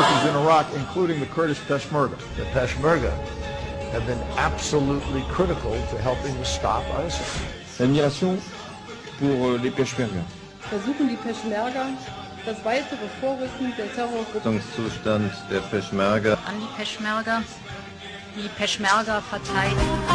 forces in Iraq, including the Kurdish Peshmerga. The Peshmerga have been absolutely critical to helping to stop ISIL. L'admiration pour les Peshmerga. Versuchen die Peschmerga das weitere Vorrücken der Terrorgruppe Zustand der Peschmerga. An die Peschmerga. Die Peschmerga verteidigen.